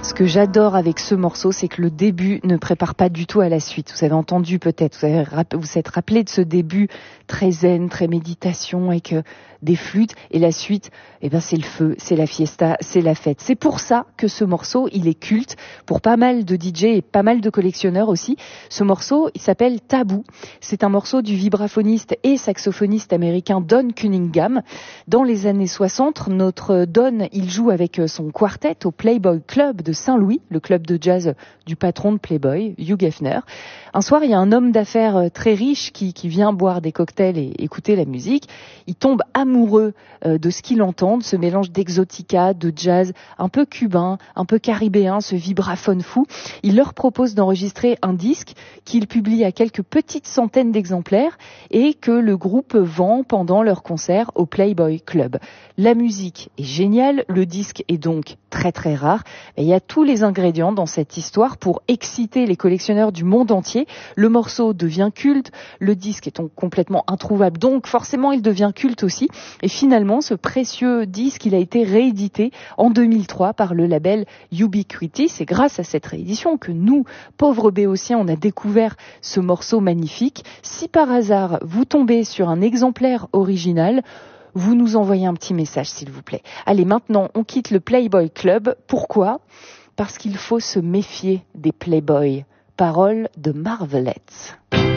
Ce que j'adore avec ce morceau, c'est que le début ne prépare pas du tout à la suite. Vous avez entendu peut-être, vous êtes rappelé de ce début très zen, très méditation avec des flûtes. Et la suite, c'est le feu, c'est la fiesta, c'est la fête. C'est pour ça que ce morceau, il est culte pour pas mal de DJ et pas mal de collectionneurs aussi. Ce morceau, il s'appelle Taboo. C'est un morceau du vibraphoniste et saxophoniste américain Don Cunningham. Dans les années 60, notre Don, il joue avec son quartet au Playboy Club de Saint-Louis, le club de jazz du patron de Playboy, Hugh Hefner. Un soir, il y a un homme d'affaires très riche qui vient boire des cocktails et écouter la musique. Il tombe amoureux de ce qu'il entend, de ce mélange d'exotica, de jazz, un peu cubain, un peu caribéen, ce vibraphone fou. Il leur propose d'enregistrer un disque qu'il publie à quelques petites centaines d'exemplaires et que le groupe vend pendant leur concert au Playboy Club. La musique est géniale, le disque est donc très très rare. Et il y a tous les ingrédients dans cette histoire pour exciter les collectionneurs du monde entier. Le morceau devient culte, le disque est donc complètement introuvable, donc forcément il devient culte aussi. Et finalement, ce précieux disque, il a été réédité en 2003 par le label Ubiquity. C'est grâce à cette réédition que nous, pauvres béotiens, on a découvert ce morceau magnifique. Si par hasard vous tombez sur un exemplaire original, vous nous envoyez un petit message, s'il vous plaît. Allez, maintenant, on quitte le Playboy Club. Pourquoi ? Parce qu'il faut se méfier des Playboys. Parole de Marvelettes.